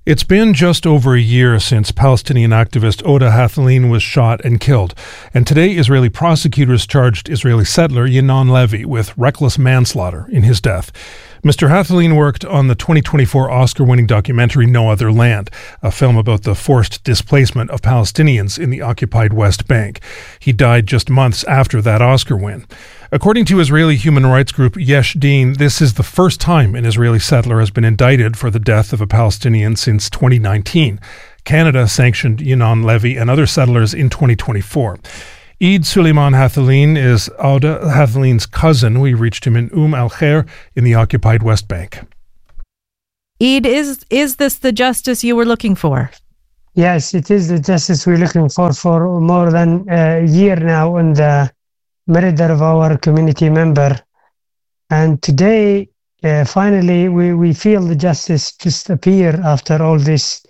It's been just over a year since Palestinian activist Oda Hathaleen was shot and killed, and today Israeli prosecutors charged Israeli settler Yinon Levy with reckless manslaughter in his death. Mr. Hathaleen worked on the 2024 Oscar-winning documentary No Other Land, a film about the forced displacement of Palestinians in the occupied West Bank. He died just months after that Oscar win. According to Israeli human rights group Yesh Din, this is the first time an Israeli settler has been indicted for the death of a Palestinian since 2019. Canada sanctioned Yinon Levy and other settlers in 2024. Eid Suleiman Hathaleen is Oda Hathaleen's cousin. We reached him in al-Khair in the occupied West Bank. Eid, is this the justice you were looking for? Yes, it is the justice we're looking for more than a year now on the murder of our community member. And today, finally, we feel the justice just appear after all this,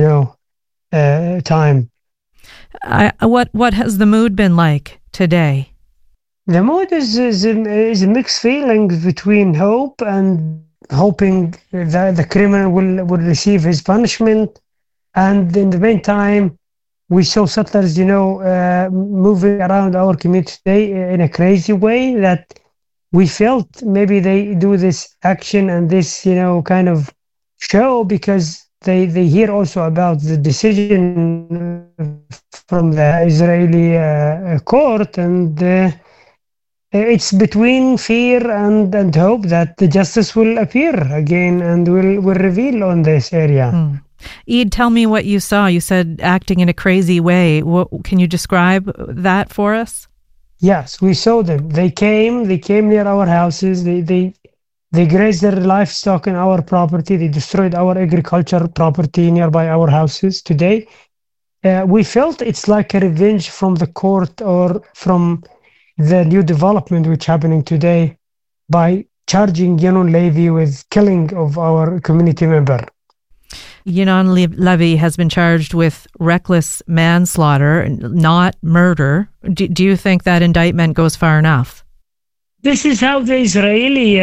time. What has the mood been like today? The mood is a mixed feelings between hope and hoping that the criminal will receive his punishment. And in the meantime, we saw settlers, moving around our community today in a crazy way that we felt maybe they do this action and this, kind of show because they hear also about the decision from the Israeli court, and it's between fear and hope that the justice will appear again and will reveal on this area. Eid, tell me what you saw. You said acting in a crazy way. Can you describe that for us? Yes, we saw them. They came near our houses. They grazed their livestock in our property. They destroyed our agricultural property nearby our houses today. We felt it's like a revenge from the court or from the new development which happening today by charging Yinon Levy with killing of our community member. Yinon Levy has been charged with reckless manslaughter, not murder. Do you think that indictment goes far enough? This is how the Israeli,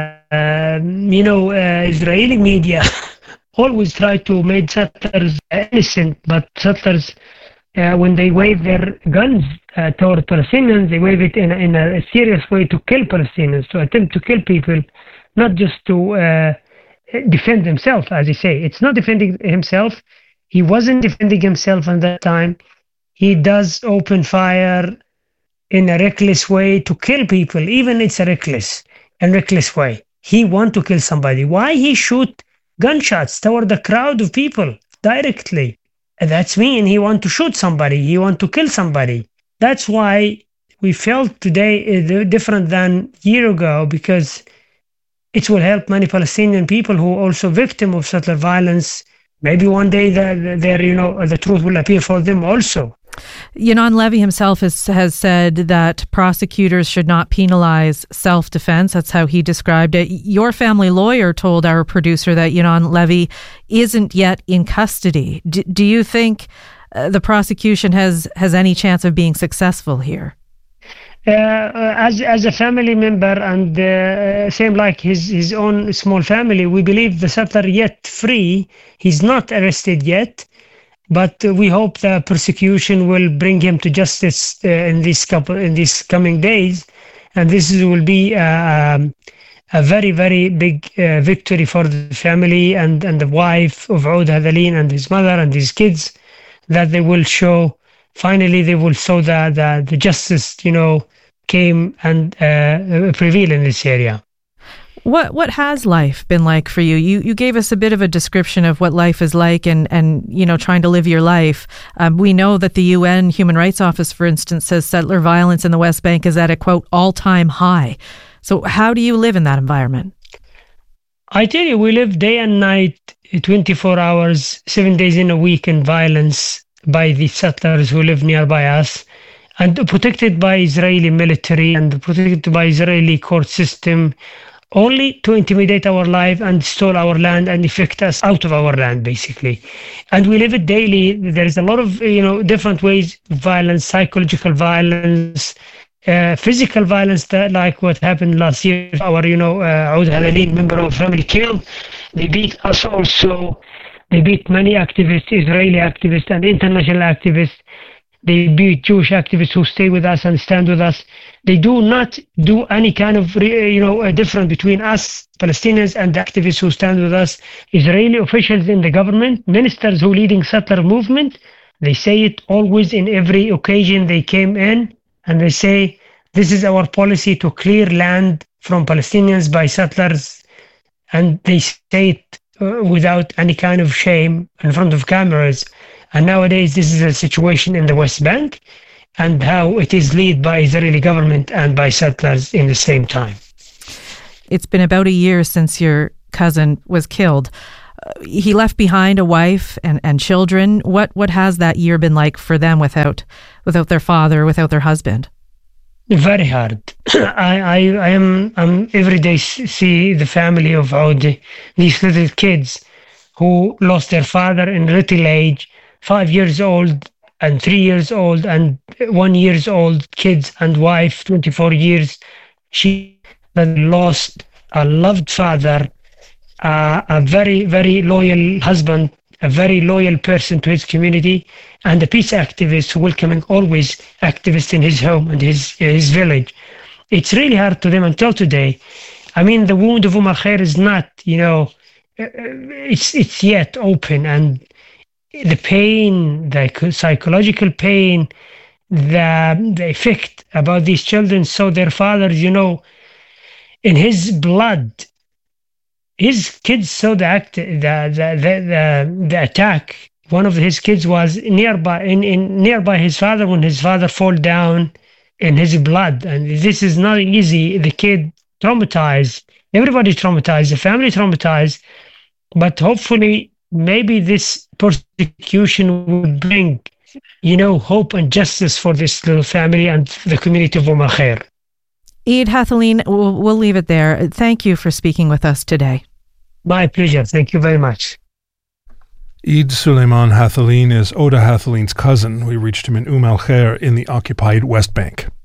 Israeli media always try to make settlers innocent, but settlers, when they wave their guns toward Palestinians, they wave it in a serious way to kill Palestinians, to attempt to kill people, not just to defend himself, as he say. It's not defending himself. He wasn't defending himself at that time. He does open fire in a reckless way to kill people. Even it's a reckless way. He want to kill somebody. Why he shoot gunshots toward the crowd of people directly? And that's mean he want to shoot somebody. He want to kill somebody. That's why we felt today different than a year ago, because it will help many Palestinian people who are also victim of settler violence. Maybe one day the truth will appear for them also. Yinon Levy himself has said that prosecutors should not penalize self-defense. That's how he described it. Your family lawyer told our producer that Yinon Levy isn't yet in custody. Do you think the prosecution has any chance of being successful here? As a family member and same like his own small family, we believe the settler yet free. He's not arrested yet, but we hope the prosecution will bring him to justice in these coming days, and this will be a very, very big victory for the family and the wife of Oda Hathaleen and his mother and his kids, that they will show. Finally, they will show that the justice, came and prevailed in this area. What has life been like for you? You gave us a bit of a description of what life is like and trying to live your life. We know that the UN Human Rights Office, for instance, says settler violence in the West Bank is at a, quote, all-time high. So how do you live in that environment? I tell you, we live day and night, 24 hours, 7 days in a week in violence by the settlers who live nearby us, and protected by Israeli military and protected by Israeli court system, only to intimidate our life and steal our land and evict us out of our land, basically. And we live it daily. There is a lot of different ways of violence, psychological violence, physical violence, that like what happened last year. Our Oda Hathaleen member of family killed. They beat us also. They beat many activists, Israeli activists and international activists. They beat Jewish activists who stay with us and stand with us. They do not do any kind of, difference between us, Palestinians, and the activists who stand with us. Israeli officials in the government, ministers who leading settler movement, they say it always in every occasion they came in, and they say, this is our policy to clear land from Palestinians by settlers. And they say it without any kind of shame in front of cameras. And nowadays, this is a situation in the West Bank and how it is led by Israeli government and by settlers in the same time. It's been about a year since your cousin was killed. He left behind a wife and children. What has that year been like for them without their father, without their husband? Very hard. I'm every day see the family of Audi, these little kids who lost their father in little age, 5 years old and 3 years old and 1 year old kids and wife, 24 years. She lost a loved father, a very, very loyal husband, a very loyal person to his community, and a peace activist who welcoming always activists in his home and his village. It's really hard to them until today. I mean, the wound of Khair is not, it's yet open, and the pain, the psychological pain, the effect about these children. So their fathers, in his blood, his kids saw the attack. One of his kids was nearby his father when his father fall down in his blood, and this is not easy. The kid traumatized, everybody traumatized, the family traumatized, but hopefully maybe this persecution will bring, hope and justice for this little family and the community of Khair. Eid Hathaleen, we'll leave it there. Thank you for speaking with us today. My pleasure. Thank you very much. Eid Suleiman Hathaleen is Oda Hathaleen's cousin. We reached him in Khair in the occupied West Bank.